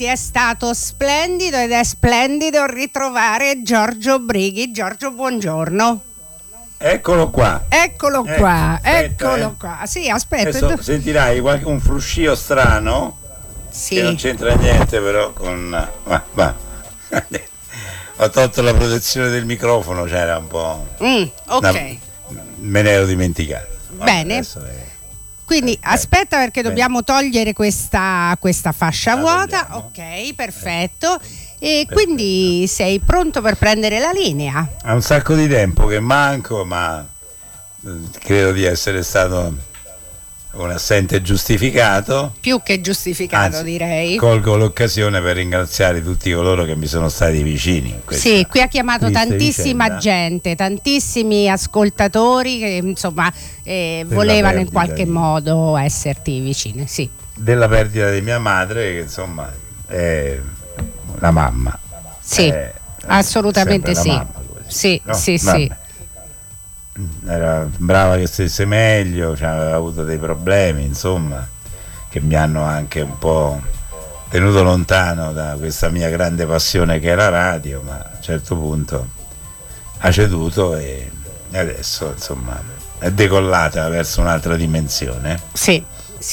ragazzi, è stato splendido ed è splendido ritrovare Giorgio Brighi. Giorgio, buongiorno. Eccolo qua. Eccolo qua. Sì, aspetta. Adesso sentirai un fruscio strano. Sì. Che non c'entra niente però con... Va. Ho tolto la protezione del microfono, c'era un po'... ok. Me ne ero dimenticato. Bene. Quindi aspetta, perché dobbiamo togliere questa fascia vuota. Togliamo. Ok, perfetto. E quindi sei pronto per prendere la linea? Ha un sacco di tempo che manco, ma credo di essere stato un assente giustificato. Più che giustificato, anzi, direi. Colgo l'occasione per ringraziare tutti coloro che mi sono stati vicini. Sì, qui ha chiamato tantissima gente, tantissimi ascoltatori che insomma volevano in qualche modo esserti vicini. Sì. Della perdita di mia madre, che insomma è la mamma. Sì, assolutamente sì. Mamma, sì, no? sì, Vabbè. sì. Era brava che stesse meglio, aveva avuto dei problemi, insomma, che mi hanno anche un po' tenuto lontano da questa mia grande passione che è la radio, ma a un certo punto ha ceduto e adesso insomma è decollata verso un'altra dimensione. Sì.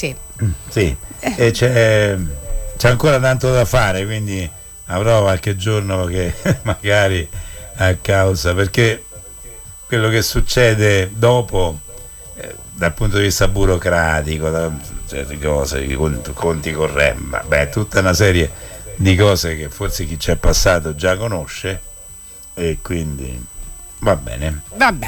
E c'è ancora tanto da fare, quindi avrò qualche giorno che magari a causa, perché quello che succede dopo dal punto di vista burocratico, da certe cose, i conti correnti, tutta una serie di cose che forse chi ci è passato già conosce, e quindi va bene,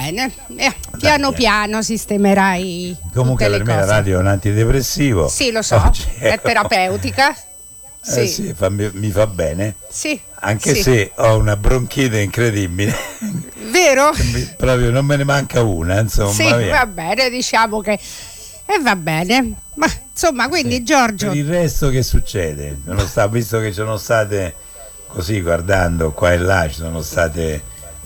piano sistemerai. Comunque tutte per le me cose. la radio è un antidepressivo. Sì, lo so, è terapeutica. Sì. Mi fa bene. Sì. Anche sì. se ho una bronchite incredibile. Vero? Proprio non me ne manca una, insomma. Sì, va bene, diciamo che va bene. Ma insomma, quindi sì. Giorgio. Per il resto che succede? Visto che ci sono state, così guardando qua e là, ci sono state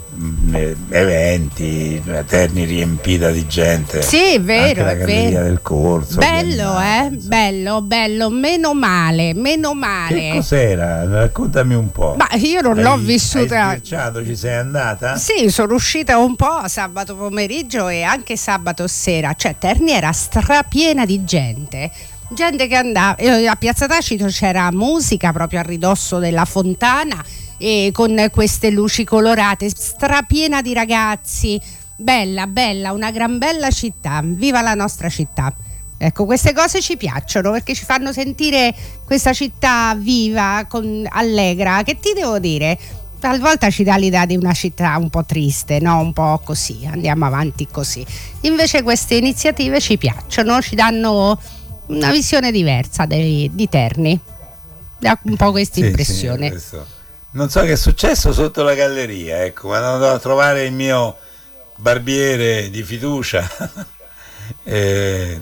eventi, terni riempita di gente. Sì, è vero, anche la galleria del corso. Bello, meno male. Che cos'era? Raccontami un po'. Ma io non l'ho vissuta. Hai sbirciato, ci sei andata? Sì, sono uscita un po' sabato pomeriggio e anche sabato sera, cioè Terni era strapiena di gente che andava. A Piazza Tacito c'era musica proprio a ridosso della fontana, e con queste luci colorate, strapiena di ragazzi, bella, una gran bella città, viva la nostra città. Ecco, queste cose ci piacciono perché ci fanno sentire questa città viva, allegra, che ti devo dire, talvolta ci dà l'idea di una città un po' triste, no? Un po' così, andiamo avanti così. Invece queste iniziative ci piacciono, ci danno una visione diversa di Terni, da un po' questa impressione. Sì, non so che è successo sotto la galleria, ecco, quando andavo a trovare il mio barbiere di fiducia, il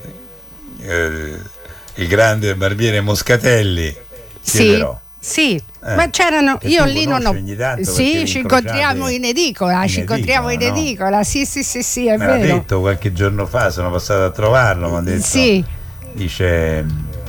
grande barbiere Moscatelli, chiederò. Sì, ma c'erano, io lì non ho. Sì, ci incontriamo in edicola, sì, è me vero. l'ha detto qualche giorno fa, sono passato a trovarlo, mi ha detto. Sì. Dice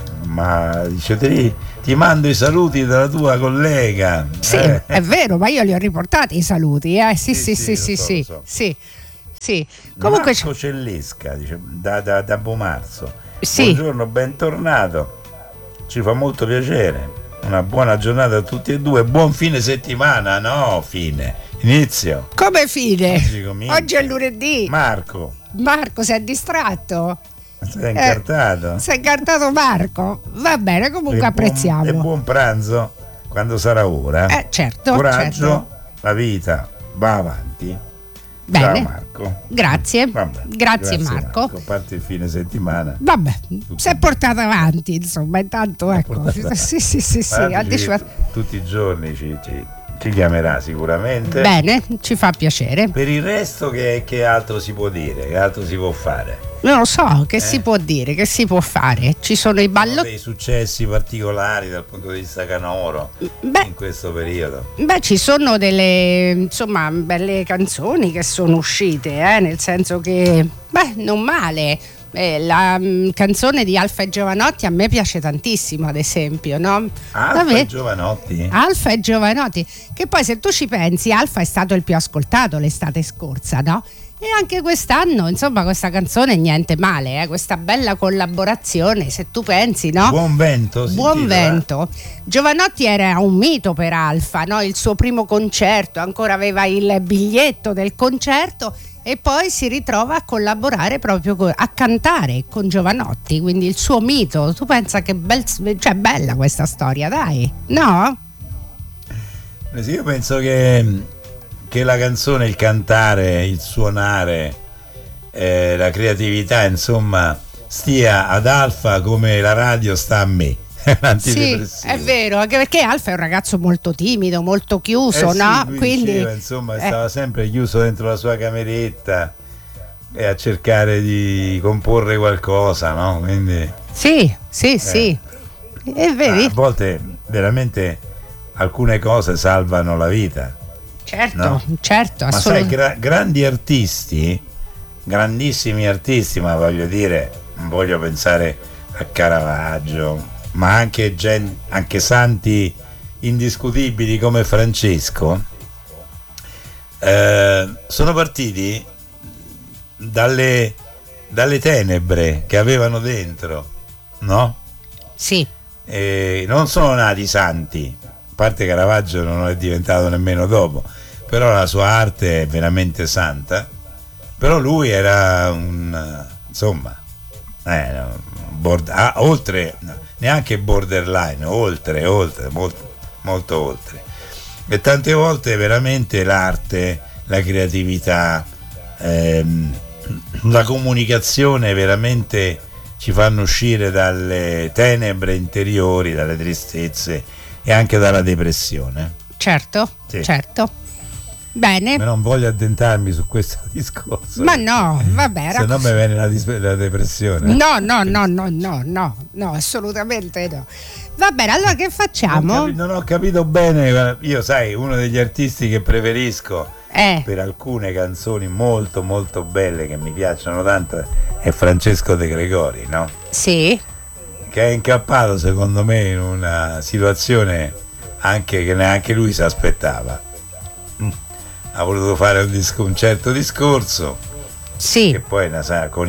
ti mando i saluti dalla tua collega. Sì, è vero, ma io li ho riportati i saluti, Sì. Comunque Marco Cellesca, dice, da Bomarzo. Sì. Buongiorno, bentornato. Ci fa molto piacere. Una buona giornata a tutti e due. Buon fine settimana, inizio. Come fine? Oggi è lunedì. Marco, sei distratto? sei incartato? Sei incartato Marco? Va bene, comunque apprezziamo. E buon pranzo quando sarà ora. Certo. Coraggio, la vita va avanti. Bene. Ciao Marco. Grazie. Grazie Marco. A parte il fine settimana. Vabbè, si è portato avanti, insomma, intanto ecco. Sì. Tutti i giorni ci chiamerà sicuramente. Bene, ci fa piacere. Per il resto che altro si può dire? Che altro si può fare? Non lo so, che si può dire, che si può fare? Ci sono i ballotti. Dei successi particolari dal punto di vista canoro in questo periodo? Ci sono delle, insomma, belle canzoni che sono uscite, nel senso che, non male. La canzone di Alfa e Giovanotti a me piace tantissimo, ad esempio, no? Alfa e Giovanotti? Alfa e Giovanotti, che poi se tu ci pensi Alfa è stato il più ascoltato l'estate scorsa, no? E anche quest'anno, insomma, questa canzone niente male, questa bella collaborazione, se tu pensi, no? Buon vento. Buon vento. Giovanotti era un mito per Alfa, no? Il suo primo concerto, ancora aveva il biglietto del concerto e poi si ritrova a collaborare proprio a cantare con Giovanotti, quindi il suo mito. Tu pensa che bella questa storia, dai, no? Sì, io penso che la canzone, il cantare, il suonare, la creatività, insomma, stia ad Alfa come la radio sta a me. Sì, è vero, anche perché Alfa è un ragazzo molto timido, molto chiuso, no? Quindi diceva, insomma, stava sempre chiuso dentro la sua cameretta e a cercare di comporre qualcosa, no? Quindi sì, e vedi? A volte veramente alcune cose salvano la vita. Certo, no? Certo, ma sai, grandi artisti, grandissimi artisti, ma voglio dire, voglio pensare a Caravaggio, ma anche santi indiscutibili come Francesco, sono partiti dalle tenebre che avevano dentro, no? Sì. Non sono nati santi, a parte Caravaggio non è diventato nemmeno dopo, però la sua arte è veramente santa. Però lui era oltre, neanche borderline, oltre, molto oltre. E tante volte veramente l'arte, la creatività, la comunicazione veramente ci fanno uscire dalle tenebre interiori, dalle tristezze e anche dalla depressione. Certo, sì. Certo. Bene. Ma non voglio addentrarmi su questo discorso. Ma no, vabbè. Se no mi viene la depressione. No, assolutamente no. Va bene, allora che facciamo? Non ho capito bene. Io, sai, uno degli artisti che preferisco per alcune canzoni molto molto belle che mi piacciono tanto è Francesco De Gregori, no? Sì. Che è incappato secondo me in una situazione anche che neanche lui si aspettava. Ha voluto fare un certo discorso, sì, che poi con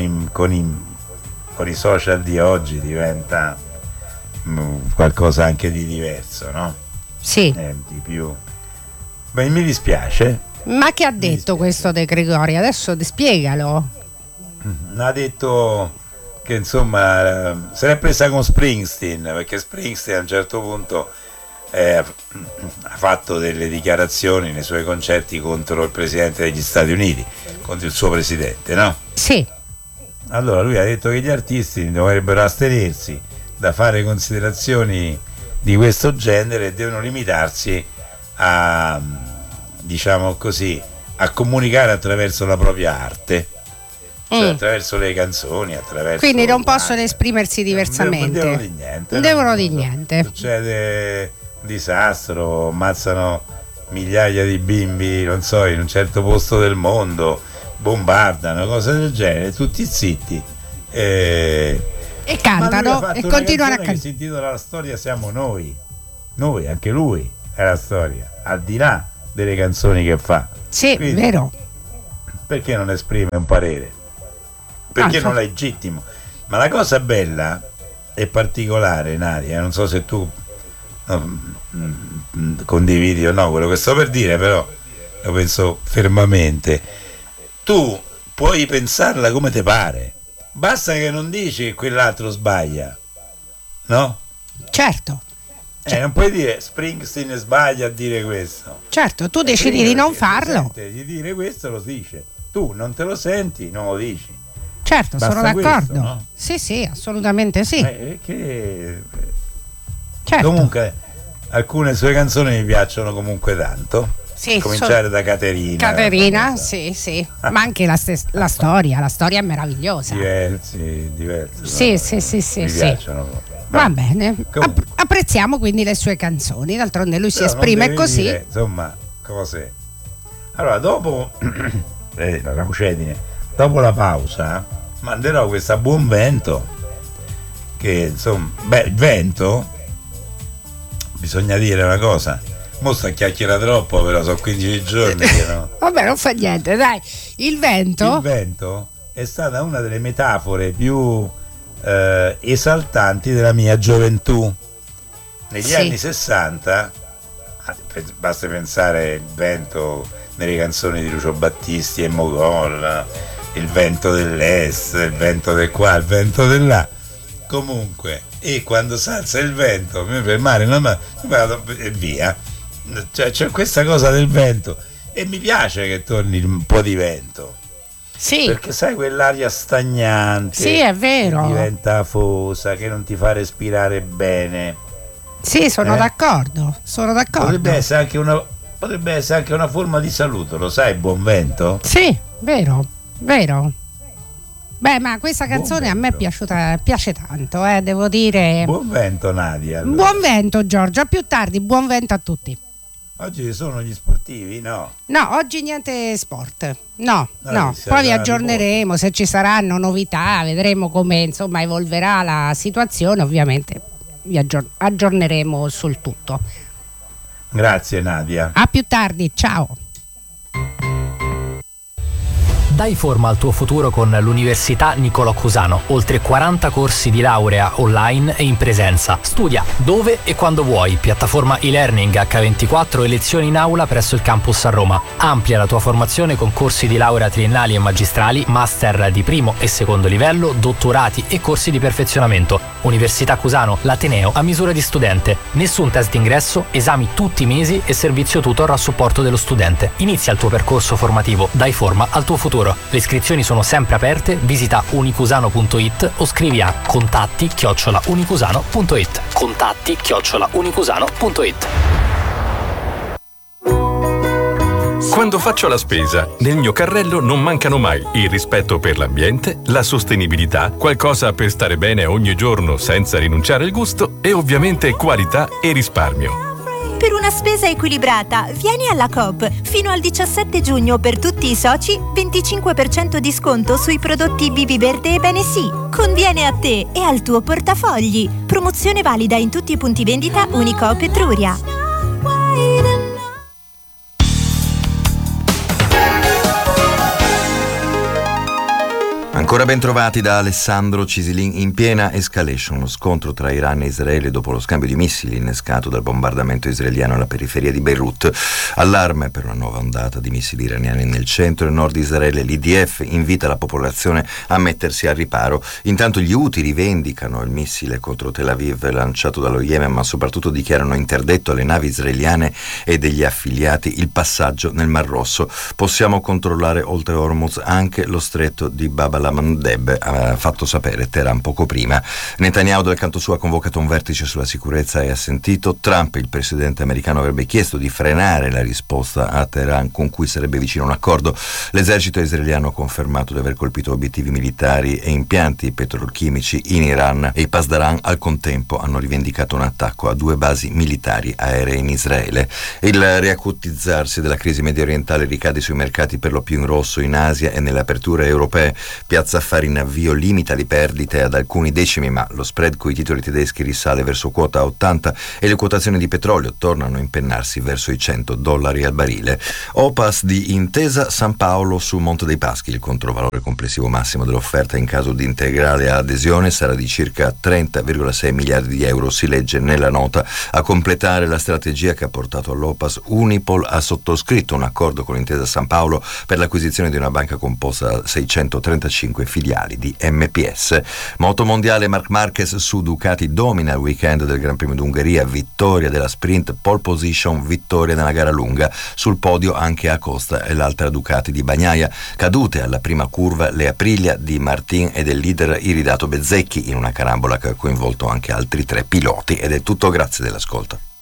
i social di oggi diventa qualcosa anche di diverso, no? Sì. Di più. Beh, mi dispiace. Ma che ha detto questo De Gregori? Adesso spiegalo. Ha detto che insomma se l'è presa con Springsteen, perché Springsteen a un certo punto ha fatto delle dichiarazioni nei suoi concerti contro il presidente degli Stati Uniti, contro il suo presidente, no? Sì. Allora lui ha detto che gli artisti dovrebbero astenersi da fare considerazioni di questo genere e devono limitarsi a, diciamo così, a comunicare attraverso la propria arte, cioè attraverso le canzoni, attraverso, quindi non possono esprimersi diversamente, non devono di niente. Succede un disastro, ammazzano migliaia di bimbi, non so, in un certo posto del mondo, bombardano, cose del genere, tutti zitti e cantano e continuano a cantare. Si intitola La storia siamo noi, anche lui è la storia, al di là delle canzoni che fa. Sì, quindi, vero. Perché non esprime un parere? Perché non è legittimo? Ma la cosa bella e particolare, Nadia, non so se tu condividi o no quello che sto per dire, però lo penso fermamente. Tu puoi pensarla come te pare, basta che non dici che quell'altro sbaglia, no? Certo. Non puoi dire Springsteen sbaglia a dire questo. Certo, tu decidi di non farlo. Di dire questo lo dice. Tu non te lo senti, non lo dici. Certo, basta sono d'accordo. Questo, no? Sì, assolutamente sì. Certo. Comunque alcune sue canzoni mi piacciono comunque tanto. Sì, cominciare da Caterina. Caterina, sì. Ma anche la storia è meravigliosa. Diversi. Sì. Mi piacciono. Va bene. Apprezziamo quindi le sue canzoni, d'altronde lui si esprime così. Dire, insomma, cose. Allora, dopo la paucedine, dopo la pausa, manderò questa Buon Vento, che insomma, il vento, bisogna dire una cosa, mo sta chiacchiera troppo, però sono 15 giorni che no. Vabbè, non fa niente, dai. Il vento è stata una delle metafore più esaltanti della mia gioventù. Negli anni 60, basta pensare il vento nelle canzoni di Lucio Battisti e Mogol, il vento dell'est, il vento del qua, il vento del là. Comunque, e quando s'alza il vento, per mare e via. C'è questa cosa del vento, e mi piace che torni un po' di vento. Sì. Perché sai, quell'aria stagnante, sì, è vero, che diventa afosa, che non ti fa respirare bene. Sì, sono d'accordo. Potrebbe essere anche una forma di saluto, lo sai, Buon Vento? Sì, vero. Beh, ma questa canzone a me piace tanto, devo dire. Buon vento, Nadia. Allora. Buon vento, Giorgio, a più tardi, buon vento a tutti. Oggi ci sono gli sportivi, no? No, oggi niente sport. No. Poi vi aggiorneremo se ci saranno novità, vedremo come insomma evolverà la situazione, ovviamente vi aggiorneremo sul tutto. Grazie, Nadia. A più tardi, ciao. Dai forma al tuo futuro con l'Università Niccolò Cusano. Oltre 40 corsi di laurea online e in presenza. Studia dove e quando vuoi. Piattaforma e-learning H24 e lezioni in aula presso il campus a Roma. Amplia la tua formazione con corsi di laurea triennali e magistrali, master di primo e secondo livello, dottorati e corsi di perfezionamento. Università Cusano, l'ateneo a misura di studente. Nessun test d'ingresso, esami tutti i mesi e servizio tutor a supporto dello studente. Inizia il tuo percorso formativo. Dai forma al tuo futuro. Le iscrizioni sono sempre aperte, visita unicusano.it o scrivi a contatti@unicusano.it. contatti@unicusano.it. Quando faccio la spesa, nel mio carrello non mancano mai il rispetto per l'ambiente, la sostenibilità, qualcosa per stare bene ogni giorno senza rinunciare al gusto e ovviamente qualità e risparmio. Per una spesa equilibrata, vieni alla Coop. Fino al 17 giugno per tutti i soci, 25% di sconto sui prodotti Bibi Verde e Bene Sì. Conviene a te e al tuo portafogli. Promozione valida in tutti i punti vendita Unicoop Etruria. Ancora ben trovati da Alessandro Cisilin. In piena escalation lo scontro tra Iran e Israele dopo lo scambio di missili innescato dal bombardamento israeliano alla periferia di Beirut. Allarme per una nuova ondata di missili iraniani nel centro e nord di Israele. L'IDF invita la popolazione a mettersi al riparo. Intanto gli Houthi rivendicano il missile contro Tel Aviv lanciato dallo Yemen, ma soprattutto dichiarano interdetto alle navi israeliane e degli affiliati il passaggio nel Mar Rosso. Possiamo controllare oltre Hormuz anche lo stretto di Bab al-Mandeb, ha fatto sapere Teheran poco prima. Netanyahu dal canto suo ha convocato un vertice sulla sicurezza e ha sentito Trump. Il presidente americano avrebbe chiesto di frenare la risposta a Teheran con cui sarebbe vicino a un accordo. L'esercito israeliano ha confermato di aver colpito obiettivi militari e impianti petrolchimici in Iran e i Pasdaran al contempo hanno rivendicato un attacco a 2 basi militari aeree in Israele. Il riacutizzarsi della crisi medio orientale ricade sui mercati per lo più in rosso in Asia e nelle aperture europee. Piazza Affari in avvio limita le perdite ad alcuni decimi, ma lo spread coi titoli tedeschi risale verso quota 80 e le quotazioni di petrolio tornano a impennarsi verso i $100 al barile. OPAS di Intesa San Paolo su Monte dei Paschi. Il controvalore complessivo massimo dell'offerta in caso di integrale adesione sarà di circa 30,6 miliardi di euro, si legge nella nota. A completare la strategia che ha portato all'OPAS, Unipol ha sottoscritto un accordo con Intesa San Paolo per l'acquisizione di una banca composta da 635 filiali di MPS. Moto mondiale, Marc Marquez su Ducati domina il weekend del Gran Premio d'Ungheria, vittoria della sprint, pole position, vittoria nella gara lunga. Sul podio anche Acosta e l'altra Ducati di Bagnaia. Cadute alla prima curva le Aprilia di Martin e del leader iridato Bezzecchi in una carambola che ha coinvolto anche altri 3 piloti. Ed è tutto, grazie dell'ascolto.